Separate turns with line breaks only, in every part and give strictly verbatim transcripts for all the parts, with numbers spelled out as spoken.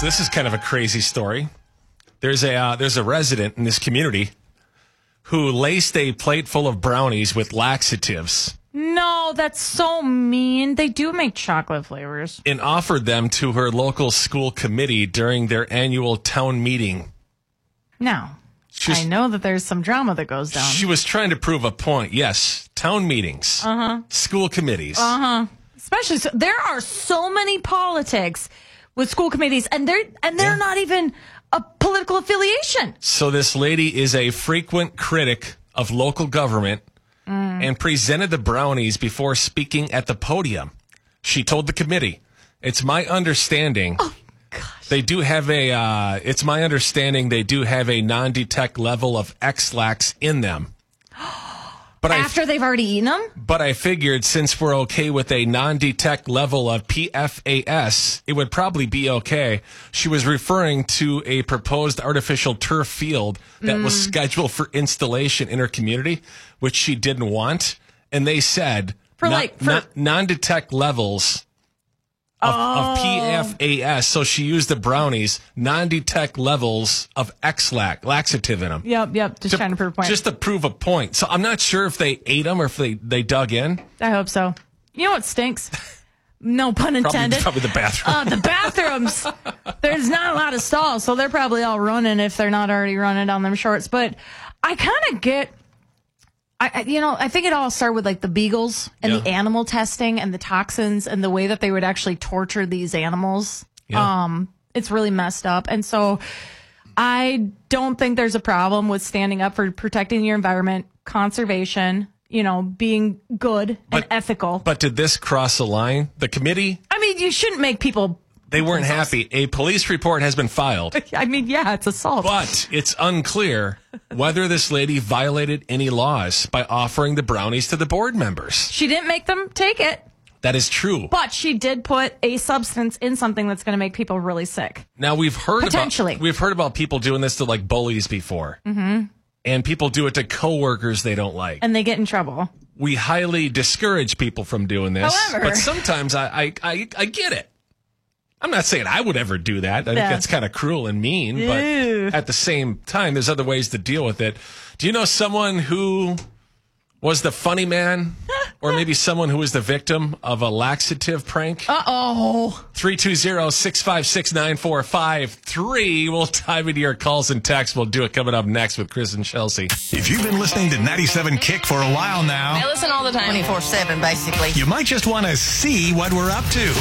So this is kind of a crazy story. There's a uh, there's a resident in this community who laced a plate full of brownies with laxatives.
No, that's so mean. They do make chocolate flavors.
And offered them to her local school committee during their annual town meeting.
Now,
She's,
I know that there's some drama that goes down.
She was trying to prove a point. Yes, town meetings, uh-huh. school committees.
Uh-huh. Especially, so, there are so many politics with school committees, and they're, and they're yeah. not even a political affiliation.
So this lady is a frequent critic of local government mm. and presented the brownies before speaking at the podium. She told the committee, it's my understanding...
Oh. Gosh.
They do have a, uh, it's my understanding they do have a non-detect level of X-Lax in them. But
After I, they've already eaten them?
But I figured since we're okay with a non-detect level of P F A S, it would probably be okay. She was referring to a proposed artificial turf field that mm. was scheduled for installation in her community, which she didn't want. And they said
for
non-
like for-
non- non-detect levels... Of,
oh.
of P F A S, so she used the brownies, non-detect levels of X-Lax, laxative in them.
Yep, yep, just to, trying to prove a point.
Just to prove a point. So I'm not sure if they ate them or if they, they dug in.
I hope so. You know what stinks? No pun intended.
Probably, probably the bathroom.
Uh, the bathrooms. There's not a lot of stalls, so they're probably all running if they're not already running down them shorts. But I kind of get... I, you know, I think it all started with like the beagles and yeah. the animal testing and the toxins and the way that they would actually torture these animals. Yeah. Um, it's really messed up. And so I don't think there's a problem with standing up for protecting your environment, conservation, you know, being good
but,
and ethical.
But did this cross the line? The committee?
I mean, you shouldn't make people...
They weren't happy. A police report has been filed.
I mean, yeah, it's assault.
But it's unclear whether this lady violated any laws by offering the brownies to the board members.
She didn't make them take it.
That is true.
But she did put a substance in something that's going to make people really sick.
Now, we've heard
Potentially.
about we've heard about people doing this to like bullies before.
Mm-hmm.
And people do it to coworkers they don't like.
And they get in trouble.
We highly discourage people from doing this.
However.
But sometimes I, I, I, I get it. I'm not saying I would ever do that. I
yeah.
think that's kind of cruel and mean.
Ew.
But at the same time, there's other ways to deal with it. Do you know someone who was the funny man? Or maybe someone who was the victim of a laxative prank?
Uh-oh.
three two zero, six five six, nine four five three. We'll dive into your calls and texts. We'll do it coming up next with Chris and Chelsea.
If you've been listening to ninety-seven Kick for a while now,
I listen all the time. twenty-four seven, basically.
You might just want to see what we're up to.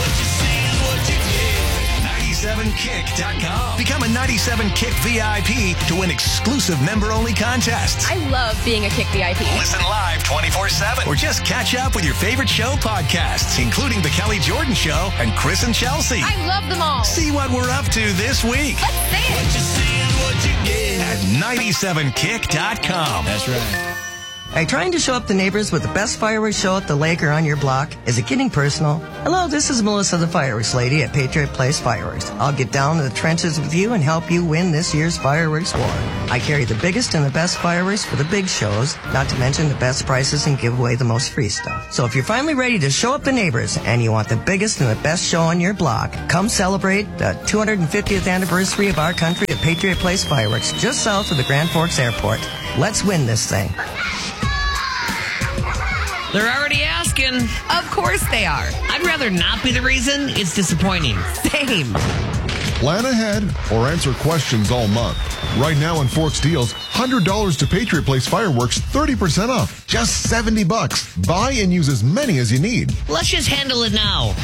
ninety-seven kick dot com. Become a ninety-seven Kick V I P to win exclusive member-only contests.
I love being a Kick V I P.
Listen live twenty-four seven. Or just catch up with your favorite show podcasts, including The Kelly Jordan Show and Chris and Chelsea.
I love them all.
See what we're up to this week.
Let's see it.
What you see is what you get at ninety-seven kick dot com.
That's right.
Are you trying to show up the neighbors with the best fireworks show at the lake or on your block? Is it getting personal? Hello, this is Melissa the Fireworks Lady at Patriot Place Fireworks. I'll get down to the trenches with you and help you win this year's fireworks war. I carry the biggest and the best fireworks for the big shows, not to mention the best prices and give away the most free stuff. So if you're finally ready to show up the neighbors and you want the biggest and the best show on your block, come celebrate the two hundred fiftieth anniversary of our country at Patriot Place Fireworks, just south of the Grand Forks Airport. Let's win this thing.
They're already asking.
Of course they are.
I'd rather not be the reason. It's disappointing.
Same.
Plan ahead or answer questions all month. Right now on Forks Deals, one hundred dollars to Patriot Place Fireworks, thirty percent off. Just seventy bucks. Buy and use as many as you need.
Let's just handle it now.